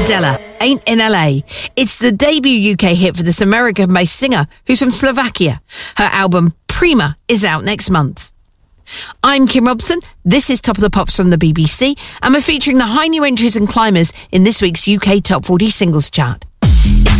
Adela, Ain't in LA. It's the debut UK hit for this American-based singer who's from Slovakia. Her album, Prima, is out next month. I'm Kim Robson. This is Top of the Pops from the BBC, and we're featuring the high new entries and climbers in this week's UK Top 40 Singles Chart.